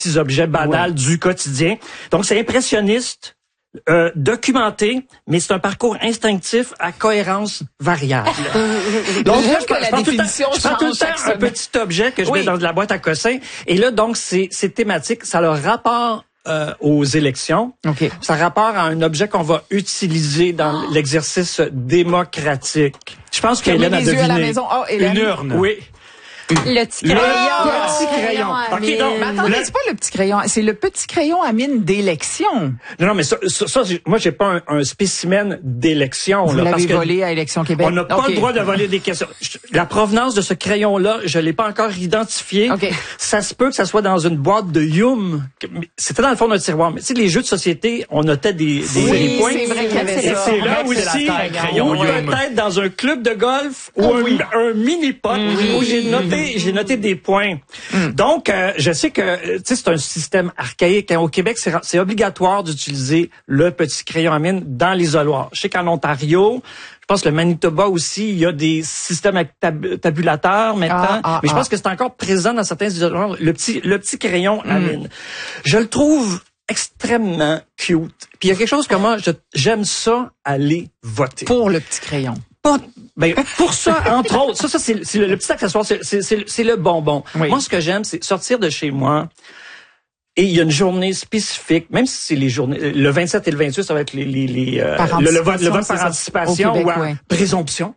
petits objets banals du quotidien. Donc, c'est impressionniste. Documenté, mais c'est un parcours instinctif à cohérence variable. Donc, je prends tout le temps un petit objet que je mets dans de la boîte à cossins. Et là, donc, c'est thématique. Ça a le rapport aux élections. Okay. Ça a rapport à un objet qu'on va utiliser dans l'exercice démocratique. Je pense qu'Hélène a deviné. À la maison. Oh, Hélène. Une urne. Oui. Le petit crayon. Le petit crayon. Okay, donc, mais attendez, c'est pas le petit crayon, c'est le petit crayon à mine d'élection. Non, mais ça moi, j'ai pas un spécimen d'élection. Vous l'avez volé à Élection Québec. On n'a pas le droit de voler des questions. La provenance de ce crayon-là, je l'ai pas encore identifié. Okay. Ça se peut que ça soit dans une boîte de Yum. C'était dans le fond d'un tiroir. Mais tu sais, les jeux de société, on notait des points. C'est vrai qu'il y avait ça. C'est là aussi, ou peut-être dans un club de golf ou un mini-pot où j'ai noté des points. Donc, je sais que c'est un système archaïque. Au Québec, c'est obligatoire d'utiliser le petit crayon à mine dans l'isoloir. Je sais qu'en Ontario, je pense que le Manitoba aussi, il y a des systèmes avec tabulateurs maintenant. Mais je pense que c'est encore présent dans certains isoloirs, le petit crayon à mine. Je le trouve extrêmement cute. Puis il y a quelque chose que moi, j'aime ça aller voter. Pour le petit crayon. Pour ça, entre autres, ça c'est le petit accessoire, c'est le bonbon. Oui. Moi, ce que j'aime, c'est sortir de chez moi. Et il y a une journée spécifique, même si c'est les journées, le 27 et le 28, ça va être le vote par anticipation Québec, ou présomption.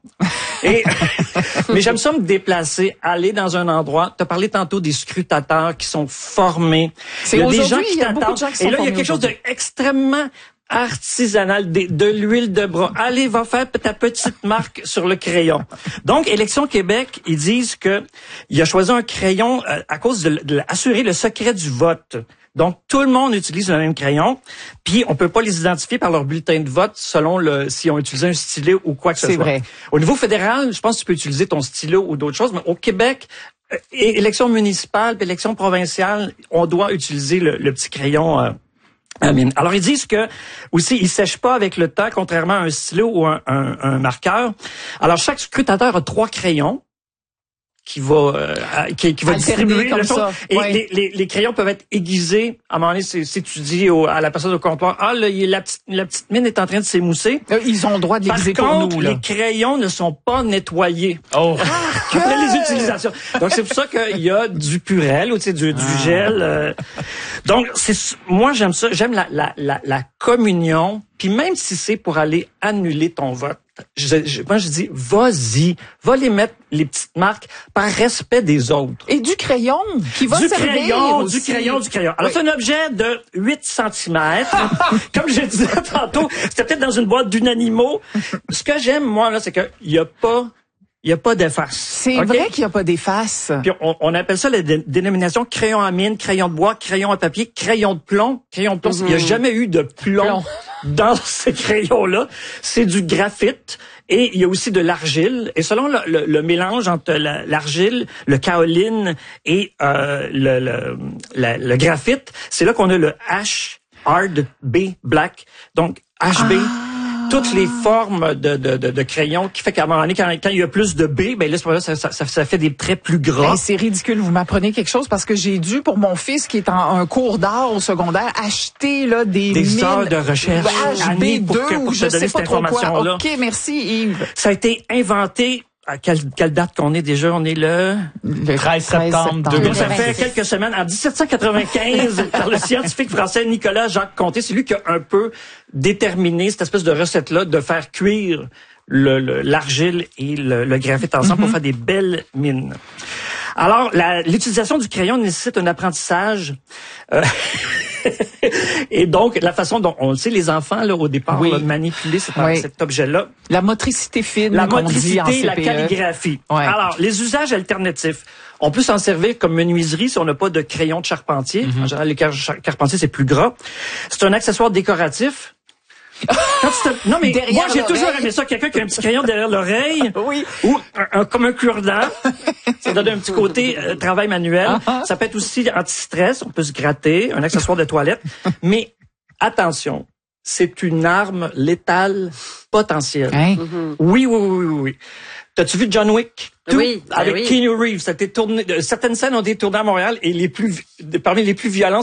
Mais j'aime ça me déplacer, aller dans un endroit. T'as parlé tantôt des scrutateurs qui sont formés. Il y a des gens qui t'attendent. Et là, il y a quelque chose d'extrêmement artisanal, de l'huile de bras. Allez, va faire ta petite marque sur le crayon. Donc, Élection Québec, ils disent que il a choisi un crayon à cause de assurer le secret du vote. Donc, tout le monde utilise le même crayon, puis on peut pas les identifier par leur bulletin de vote selon si on utilisé un stylo ou quoi que ce soit. C'est vrai. Au niveau fédéral, je pense que tu peux utiliser ton stylo ou d'autres choses, mais au Québec, élection municipale, élection provinciale, on doit utiliser le petit crayon alors, ils disent que, aussi, ils sèchent pas avec le temps, contrairement à un stylo ou un marqueur. Alors, chaque scrutateur a 3 crayons qui va distribuer comme ça. Et les crayons peuvent être aiguisés. À un moment donné, si tu dis à la personne au comptoir, là, la petite mine est en train de s'émousser. Ils ont le droit de l'aiguiser pour nous, là. Par contre, les crayons ne sont pas nettoyés. Après les utilisations. Donc, c'est pour ça qu'il y a du purel ou, du gel. Donc, moi, j'aime ça. J'aime la communion. Puis même si c'est pour aller annuler ton vote, moi, je dis, vas-y, va les mettre, les petites marques, par respect des autres. Et du crayon, qui va servir aussi. Du crayon. Alors, c'est un objet de 8 cm. Comme je disais tantôt, c'était peut-être dans une boîte d'Unanimo. Ce que j'aime, moi, là, c'est qu'il y a pas d'efface. C'est vrai qu'il n'y a pas d'efface. Puis on appelle ça la dénomination crayon à mine, crayon de bois, crayon à papier, crayon de plomb. Crayon de plomb, il n'y a jamais eu de plomb dans ces crayons-là. C'est du graphite. Et il y a aussi de l'argile. Et selon le mélange entre l'argile, le kaoline et le graphite, c'est là qu'on a le H Hard B Black. Donc HB. Toutes les formes de crayons qui fait qu'à un moment donné, quand il y a plus de B, ben là, ça fait des traits plus gras. C'est ridicule. Vous m'apprenez quelque chose parce que j'ai dû, pour mon fils qui est en un cours d'art au secondaire, acheter là des heures de recherche HB2 pour te donner cette information-là. OK, merci Yves. Ça a été inventé. À quelle date qu'on est déjà? On est le 13 septembre 2020. Ça fait quelques semaines. En 1795, par le scientifique français Nicolas Jacques Conté, c'est lui qui a un peu déterminé cette espèce de recette-là de faire cuire l'argile et le graphite ensemble pour faire des belles mines. Alors, l'utilisation du crayon nécessite un apprentissage. Et donc, la façon dont on le sait, les enfants, là, au départ, manipuler cet objet-là. La motricité fine. La motricité, la calligraphie. Ouais. Alors, les usages alternatifs. On peut s'en servir comme menuiserie si on n'a pas de crayon de charpentier. En général, les charpentiers, c'est plus gras. C'est un accessoire décoratif. Non, mais moi, j'ai toujours aimé ça, quelqu'un qui a un petit crayon derrière l'oreille. Oui. Ou comme un cure-dent. Ça donne un petit côté travail manuel. Ça peut être aussi anti-stress. On peut se gratter, un accessoire de toilette. Mais attention, c'est une arme létale potentielle. Hein? Oui. T'as-tu vu John Wick? Oui. Avec Keanu Reeves. Ça a été tourné, certaines scènes ont été tournées à Montréal et parmi les plus violentes,